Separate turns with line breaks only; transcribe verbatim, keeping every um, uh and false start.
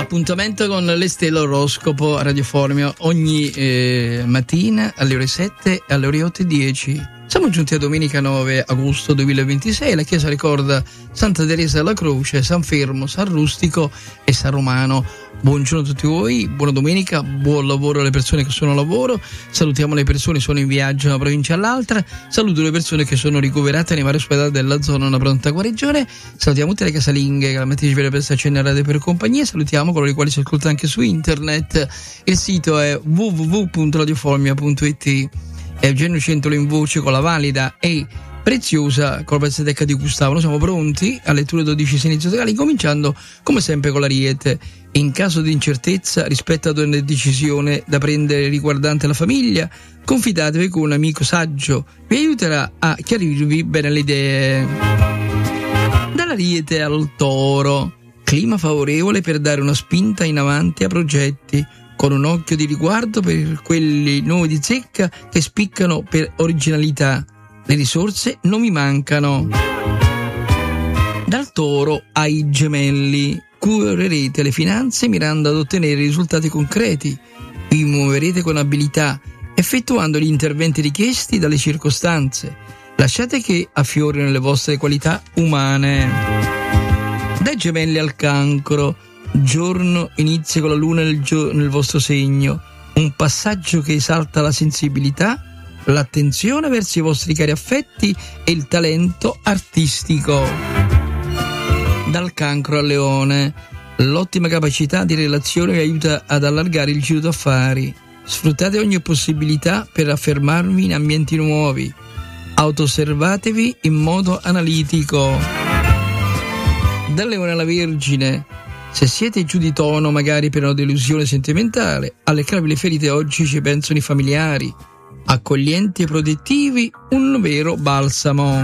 Appuntamento con le stelle oroscopo a Radio Formio ogni eh, mattina alle ore sette e alle ore otto e dieci. Siamo giunti a domenica nove agosto duemilaventisei. La Chiesa ricorda Santa Teresa della Croce, San Fermo, San Rustico e San Romano. Buongiorno a tutti voi, buona domenica, buon lavoro alle persone che sono a lavoro. Salutiamo le persone che sono in viaggio da una provincia all'altra. Saluto le persone che sono ricoverate nei vari ospedali della zona, una pronta guarigione. Salutiamo tutte le casalinghe che la mattina ci viene per accennare per compagnia. Salutiamo coloro i quali si ascoltano anche su internet. Il sito è w w w punto radioformia punto i t. Eugenio Centolo in voce con la valida e preziosa con la pezzettecca di Gustavo. Noi siamo pronti alle letture dodici segni zodiacali, cominciando come sempre con l'Ariete. In caso di incertezza rispetto ad una decisione da prendere riguardante la famiglia, confidatevi con un amico saggio, vi aiuterà a chiarirvi bene le idee. Dall'Ariete al Toro, clima favorevole per dare una spinta in avanti a progetti, con un occhio di riguardo per quelli nuovi di zecca che spiccano per originalità. Le risorse non mi mancano. Dal Toro ai Gemelli, curerete le finanze mirando ad ottenere risultati concreti. Vi muoverete con abilità, effettuando gli interventi richiesti dalle circostanze. Lasciate che affiorino le vostre qualità umane. Dai Gemelli al Cancro, giorno inizia con la luna nel, gio- nel vostro segno, un passaggio che esalta la sensibilità, l'attenzione verso i vostri cari affetti e il talento artistico. Dal Cancro al Leone, l'ottima capacità di relazione vi aiuta ad allargare il giro d'affari. Sfruttate ogni possibilità per affermarvi in ambienti nuovi. Autoosservatevi in modo analitico. Dal Leone alla Vergine, se siete giù di tono magari per una delusione sentimentale, a leccarvi le ferite oggi ci pensano i familiari. Accoglienti e protettivi, un vero balsamo.